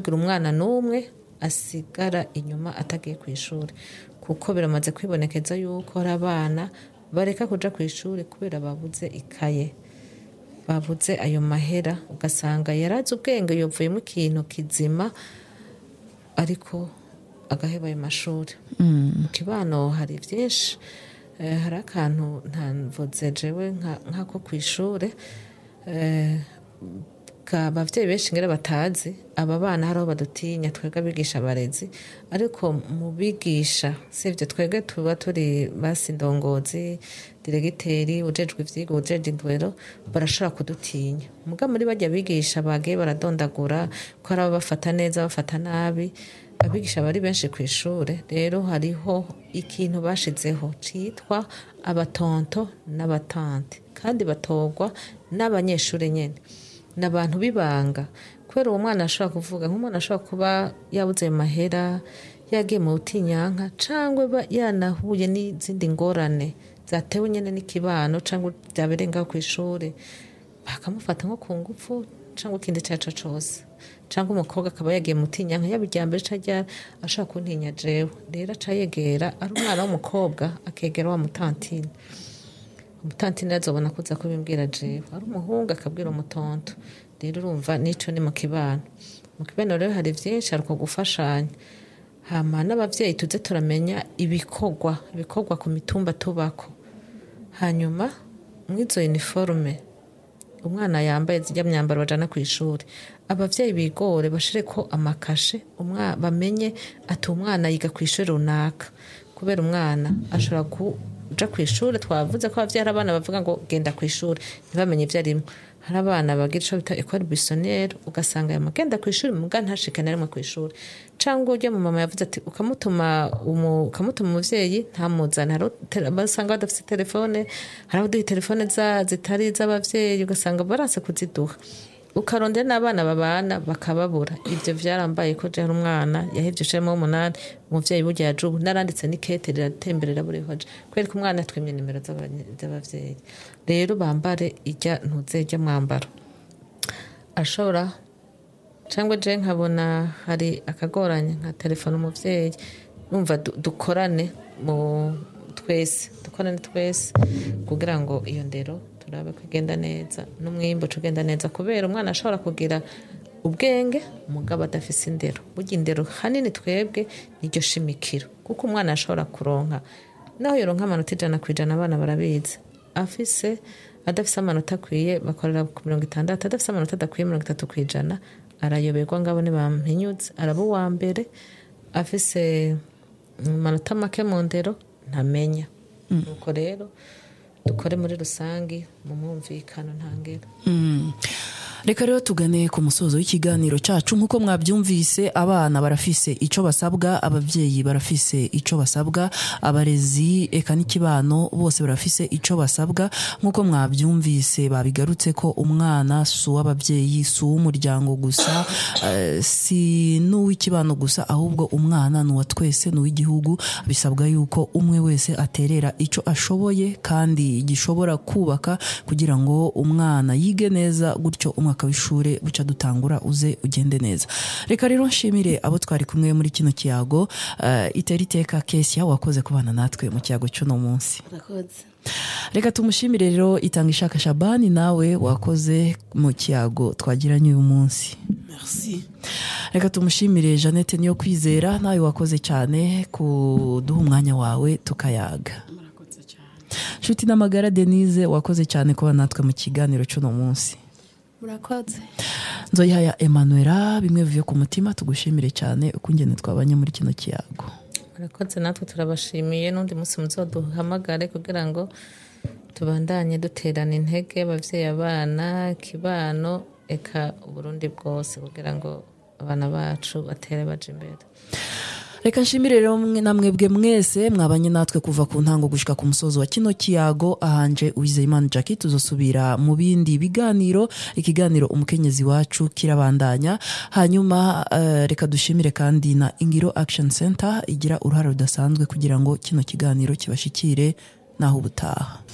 ntihagire umwana n'umwe asigara inyuma atagiye ku ishuri, kuko biramaze kwibonekeza yuko hari abana bareka kuja ku ishuri kubera babuze ikaye, babuze ayo mahera, ugasanga yarazi ubwenge yovuyemo ikintu kizima ariko agaheba ayo mashuri. Mu kibano hari byinshi, hari akantu ntamvuze jewe nk'ako ku ishuri, abavyeyi benshi ngera batazi, aba bana hariho badutinya twebwe abigisha abarezi, ariko mu bigisha sivyo twebwe tuba turi basi ndongozi, diregiteri, ujejwe ivyigwa, ujeje indwero, barashobora kudutinya. Muga muri barya bigisha bagiye baradondagura ko ari abafata neza bafata nabi, abigisha bari benshi ku ishure, rero hariho ikintu bashizeho citwa abatonto n'abatante, kandi batorwa n'abanyeshure nyene, n'abantu bibanga, kubera uwo mwana ashobora kuvuga nk'umwana ashobora kuba yabuze mahera, yagiye mu butinyanka, cangwa yanahuye n'izindi ngorane zatewe nyene n'ikibano cangwa byaberengaho ku ishure, bakamufata nko ku ngufu cangwa ikindi caco cose, cangwa umukobwa akaba yagiye mu butinyanka yabiryambere carya ashaka kuntinya jewe, rero aca yegera ari umwana w'umukobwa akegera wa mutantine, umutantine azobona kuza kubimbwira jewe, ari umuhungu akabwira umutonto. Rero urumva nico ni mu kibano. Mu kibano rero hari vyinshi, hari uko gufashanya, hama n'abavyeyi tuze turamenya ibikorwa ku mitumba tubako, hanyuma mwizo uniforme umwana yambaye zijya myambaro bajana ku ishuri, abavyeyi bigore bashireko amakashe, bamenye ati umwana yiga ku ishuri runaka, kubera umwana ashobora kuja ku ishuri. Twavuze ko abavyeyi abana bavuga ngo genda ku ishuri ntibamenye ivyo arimo, hari abana bagira ico bita école buissonnière, ugasanga yamagenda ku ishuri muga ntashike na rimwe ku ishuri, cangwa urya mu mama yavuze ati ukamutuma umuvyeyi ntamuzana, basanga badafite telefone, hari abaduha telefone zitari z'abavyeyi, ugasanga baranse kuziduha, ukarondera n'abana babana bakababura. Ivyo vyarambaye ko je hari umwana yahevye shema w'umunani, umuvyeyi burya yajubu naranditse n'ikete riratemberera buri hoje, kubera ko umwana twimye nimero z'abavyeyi. Rero bambare ijya ntuzejya mwambaro, ashobora cyangwa je nkabona hari akagoranye nka telefone umuvyeyi, numva dukorane twese kugira ngo iyo ndero turabe kugenda neza n'umwimbo cugenda neza, kubera umwana ashobora kugira ubwenge mugabo adafise indero. Burya indero hanini twebwe niryo shimikiro, kuko umwana ashobora kuronka naho yoronka amanota 100% abana barabizi, adafise amanota akwiye bakorera ku 60, adafise amanota adakwiye 30%, arayoberwa ngabo ni bampinyutse, araba uwa mbere, afise amanota make mu ndero ntamenya. Nuko rero dukore muri rusangi mu mwumvikano ntangero. Reka rero tugane ku musozo w'ikiganiro cacu. Nkuko mwabyumvise, abana barafise ico basabwa, abavyeyi barafise ico basabwa, abarezi eka n'ikibano bose barafise ico basabwa. Nkuko mwabyumvise babigarutse ko umwana su w'abavyeyi, su w'umuryango gusa, si n'uw'ikibano gusa, ahubwo umwana nuwa twese, n'uw'igihugu. Bisabwa yuko umwe wese aterera ico ashoboye kandi gishobora kubaka kugira ngo umwana yige neza, gutyo umwaka w'ishure buca dutangura uze ugende neza. Reka rero nshimire abo twari kumwe muri kino kiyago. Iteriteka Kesia wakoze kubana natwe mu kiyago cy'uno munsi. Reka tumushimire rero Itangishaka Shabani, nawe wakoze mu kiyago twagiranye uyu munsi. Merci. Reka tumushimire Jeannette niyo kwizera, nawe wakoze cyane kuduha umwanya wawe tukayaga. Shuti n'amagara Denise wakoze cyane kuba natwe mu kiganiro cy'uno munsi. Murakoze. Nzoyihaya Emmanuela, bimwe bivuye ku mutima, tugushimire cyane ukungene twabanye muri kino kiyago. Murakoze, natwe turabashimiye, n'undi munsi muzoduhamagare kugira ngo tubandanye duterana intege abavyeyi, abana, kibano, eka Burundi bwose, kugira ngo abana bacu batere baje imbere. Reka nshimire rero namwebwe mwese mwabanye natwe kuva ku ntango gushika ku musozo wa kino kiyago. Ahanje Uwizeyimana Jackie, tuzosubira mu bindi biganiro. Ikiganiro umukenyezi wacu kirabandanya. Hanyuma reka dushimire kandi na Ingiro Action Center igira uruhare rudasanzwe kugira ngo kino kiganiro kibashikire naho ubutaha.